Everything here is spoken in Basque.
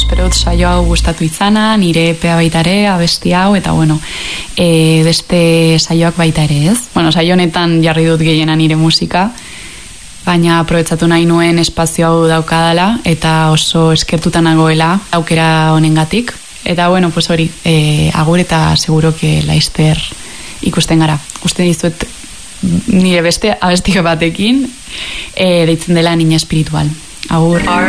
espero dut saio hau gustatu izana, nire epea baita ere, abesti hau, eta bueno, beste saioak baita ere, ez? Bueno, saio honetan jarri dut gehiena nire musika, baina aprobetsatu nahi nuen espazio hau daukadala, eta oso eskertuta nagoela aukera honengatik. Eta bueno, pues hori, agur eta seguro que laizter ikusten gara. Uste dizuet nire beste abesti batekin, deitzen dela Niña Espiritual. Agur.